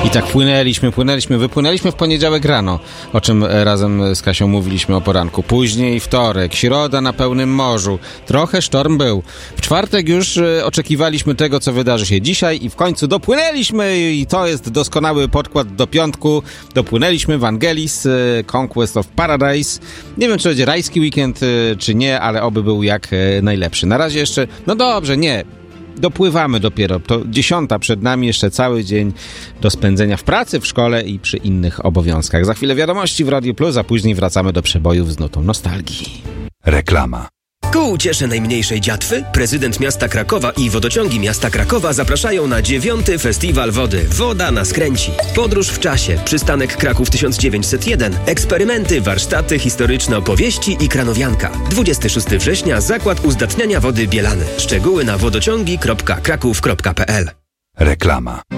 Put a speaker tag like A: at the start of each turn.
A: I tak wypłynęliśmy w poniedziałek rano, o czym razem z Kasią mówiliśmy o poranku. Później wtorek, środa na pełnym morzu. Trochę sztorm był. W czwartek już oczekiwaliśmy tego, co wydarzy się dzisiaj i w końcu dopłynęliśmy i to jest doskonały podkład do piątku. Dopłynęliśmy w Angelis, Conquest of Paradise. Nie wiem, czy będzie rajski weekend, czy nie, ale oby był jak najlepszy. Na razie jeszcze, no dobrze, nie. Dopływamy dopiero. To 10 przed nami, jeszcze cały dzień do spędzenia w pracy, w szkole i przy innych obowiązkach. Za chwilę wiadomości w Radiu Plus, a później wracamy do przebojów z nutą nostalgii.
B: Reklama.
C: Ku uciesze najmniejszej dziatwy, prezydent miasta Krakowa i wodociągi miasta Krakowa zapraszają na 9. Festiwal Wody. Woda nas kręci. Podróż w czasie, przystanek Kraków 1901, eksperymenty, warsztaty, historyczne opowieści i kranowianka. 26 września, Zakład Uzdatniania Wody Bielany. Szczegóły na wodociągi.kraków.pl.
B: Reklama.